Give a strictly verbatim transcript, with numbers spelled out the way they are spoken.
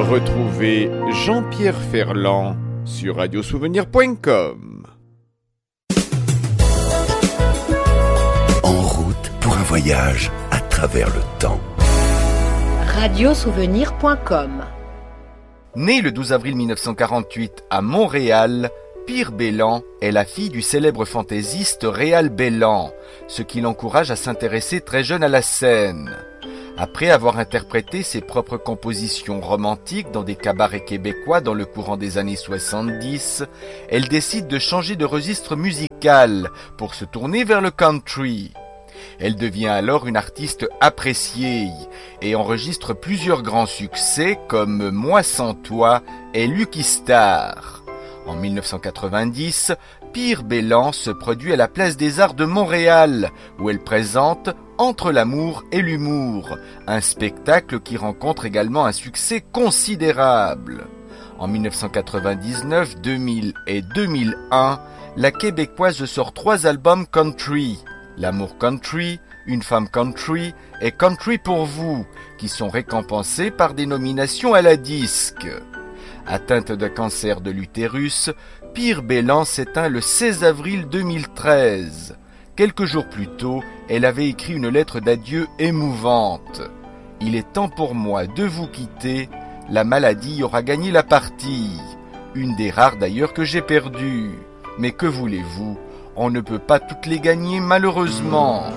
Retrouvez Jean-Pierre Ferland sur radio souvenir point com. En route pour un voyage à travers le temps. radio souvenir point com. Née le douze avril mille neuf cent quarante-huit à Montréal, Pire Bellan est la fille du célèbre fantaisiste Réal Bellan, ce qui l'encourage à s'intéresser très jeune à la scène. Après avoir interprété ses propres compositions romantiques dans des cabarets québécois dans le courant des années soixante-dix, elle décide de changer de registre musical pour se tourner vers le country. Elle devient alors une artiste appréciée et enregistre plusieurs grands succès comme Moi sans toi et Lucky Star. En mille neuf cent quatre-vingt-dix, Pire Bellan se produit à la Place des Arts de Montréal, où elle présente Entre l'amour et l'humour, un spectacle qui rencontre également un succès considérable. En mille neuf cent quatre-vingt-dix-neuf, deux mille et deux mille un, la Québécoise sort trois albums country, L'amour country, Une femme country et Country pour vous, qui sont récompensés par des nominations à la disque. Atteinte de cancer de l'utérus, Pire Bellan s'éteint le seize avril deux mille treize. Quelques jours plus tôt, elle avait écrit une lettre d'adieu émouvante. « Il est temps pour moi de vous quitter, la maladie aura gagné la partie. Une des rares d'ailleurs que j'ai perdues. Mais que voulez-vous ? On ne peut pas toutes les gagner malheureusement. »